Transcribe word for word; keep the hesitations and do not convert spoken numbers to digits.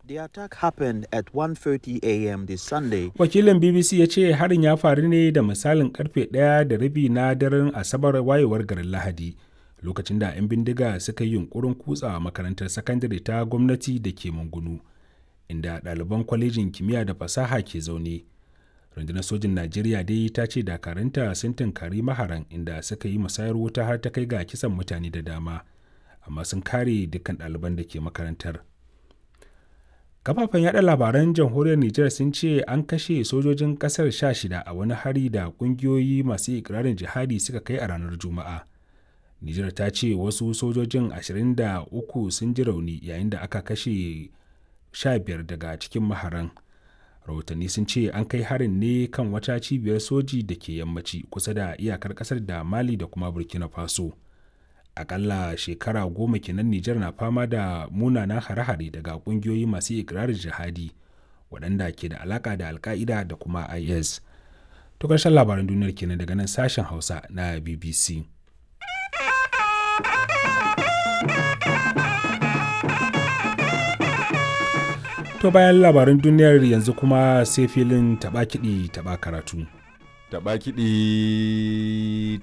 The attack happened at one thirty a m this Sunday. Wakilin B B C ya ce harin ya faru ne da misalin karfe ɗaya da rabi na daren Asabar wayewar garin Lahadi, lokacin da 'yan bindiga suka yi yunkurin kutsawa makarantar sakandare ta gwamnati da ke Mangunu, inda ɗaliban kwalejin kimiyya da fasaha ke zaune. Rundunar sojin Najeriya dai ta ce dakarunta sun tunkari maharan inda suka yi musayar wuta har ta kai ga kisan mutane da dama, amma sun kare dukkan ɗaliban da ke makarantar. Kafafen yada labaran jamhuriyar Nijar sun ce an kashe sojojin kasar sha shida a wani hari da kungiyoyi masu ikirarin jihadi suka kai a ranar Juma'a. Nijar ta ce wasu sojojin ashirin da uku sun ji rauni yayin da aka kashe sha biyar daga cikin maharan. Rahotanni sun ce an kai harin ne kan wata cibiyar soji da ke yammaci kusa da iyakar kasar da Mali da kuma Burkina Faso. Akalla shekara goma kenan Nijar na fama da munanan hare-hare daga kungiyoyi masu ikirarin jihadi waɗanda ke da alaka da Alka'ida da kuma I S. To ƙarshen labaran duniyar kenan daga nan sashen Hausa na B B C. To bayan labaran duniyar yanzu kuma sai filin taɓa kiɗi taɓa karatu. Taɓa kiɗi